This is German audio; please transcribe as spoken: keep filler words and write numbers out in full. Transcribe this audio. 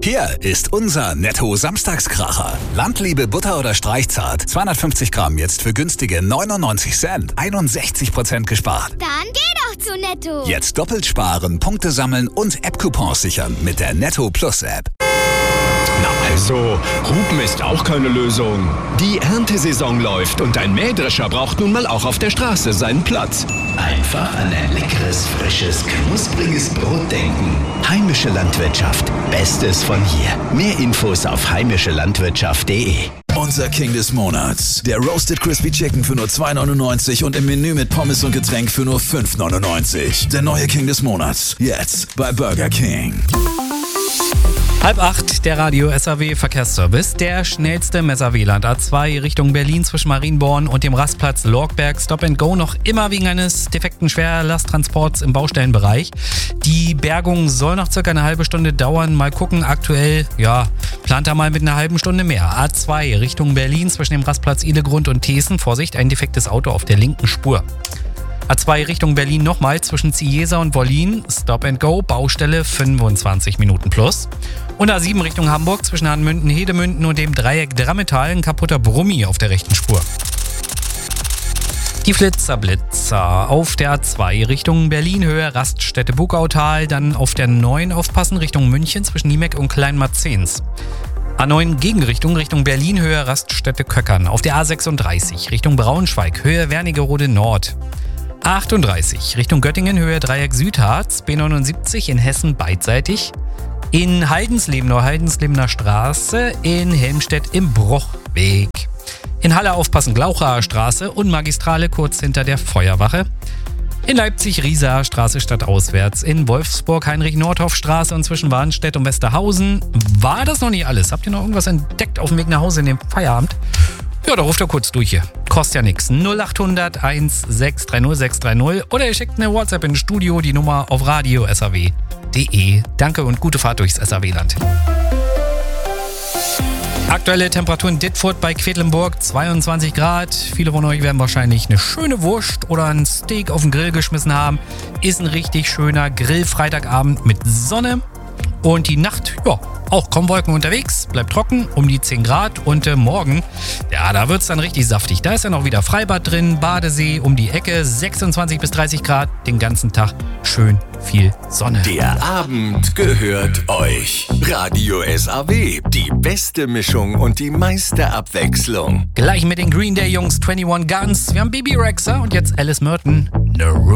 Hier ist unser Netto-Samstagskracher. Landliebe Butter oder Streichzart. zweihundertfünfzig Gramm jetzt für günstige neunundneunzig Cent. einundsechzig Prozent gespart. Dann geh doch zu Netto. Jetzt doppelt sparen, Punkte sammeln und App-Coupons sichern mit der Netto Plus App. Na also, Hupen ist auch keine Lösung. Die Erntesaison läuft und ein Mähdrescher braucht nun mal auch auf der Straße seinen Platz. Einfach an ein leckeres, frisches, knuspriges Brot denken. Heimische Landwirtschaft. Bestes von hier. Mehr Infos auf heimische landwirtschaft punkt de. Unser King des Monats. Der Roasted Crispy Chicken für nur zwei neunundneunzig und im Menü mit Pommes und Getränk für nur fünf neunundneunzig. Der neue King des Monats. Jetzt bei Burger King. Halb acht, der Radio S A W Verkehrsservice. Der schnellste im S A W-Land. A zwei Richtung Berlin zwischen Marienborn und dem Rastplatz Lorgberg. Stop and Go noch immer wegen eines defekten Schwerlasttransports im Baustellenbereich. Die Bergung soll noch circa eine halbe Stunde dauern. Mal gucken, aktuell, ja, plant er mal mit einer halben Stunde mehr. A zwei Richtung Berlin zwischen dem Rastplatz Idegrund und Thesen. Vorsicht, ein defektes Auto auf der linken Spur. A zwei Richtung Berlin nochmal zwischen Ziesa und Wollin. Stop and Go, Baustelle fünfundzwanzig Minuten plus. Und A sieben Richtung Hamburg zwischen Hanmünden, Hedemünden und dem Dreieck Drammetal ein kaputter Brummi auf der rechten Spur. Die Flitzerblitzer auf der A zwei Richtung Berlin, Höhe Raststätte Bugautal, dann auf der neun aufpassen Richtung München zwischen Niemeck und Kleinmarzens. A neun Gegenrichtung Richtung Berlin, Höhe Raststätte Köckern. Auf der A sechsunddreißig Richtung Braunschweig, Höhe Wernigerode Nord. A achtunddreißig Richtung Göttingen, Höhe Dreieck Südharz, B neunundsiebzig in Hessen beidseitig. In Haldensleben, Neuhaldenslebener Straße, in Helmstedt im Bruchweg. In Halle aufpassen, Glauchaer Straße und Magistrale kurz hinter der Feuerwache. In Leipzig, Riesaer Straße stadtauswärts. In Wolfsburg, Heinrich-Nordhoff-Straße und zwischen Warnstedt und Westerhausen. War das noch nicht alles? Habt ihr noch irgendwas entdeckt auf dem Weg nach Hause in dem Feierabend? Ja, da ruft er kurz durch hier. Kostet ja nichts. null achthundert eins sechs drei null sechs drei null oder ihr schickt eine WhatsApp ins Studio, die Nummer auf radio s a w punkt de. Danke und gute Fahrt durchs S A W-Land. Aktuelle Temperatur in Dittfurt bei Quedlinburg zweiundzwanzig Grad. Viele von euch werden wahrscheinlich eine schöne Wurst oder ein Steak auf den Grill geschmissen haben. Ist ein richtig schöner Grill-Freitagabend mit Sonne. Und die Nacht, ja, auch kaum Wolken unterwegs, bleibt trocken, um die zehn Grad. Und äh, morgen, ja, da wird es dann richtig saftig. Da ist ja noch wieder Freibad drin, Badesee um die Ecke, sechsundzwanzig bis dreißig Grad, den ganzen Tag schön viel Sonne. Der Abend gehört euch. Radio S A W, die beste Mischung und die meiste Abwechslung. Gleich mit den Green Day Jungs einundzwanzig Guns. Wir haben Baby Rexha und jetzt Alice Merton. No